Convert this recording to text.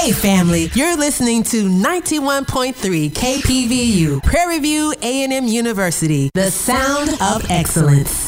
Hey family, you're listening to 91.3 KPVU, Prairie View A&M University, the sound of excellence.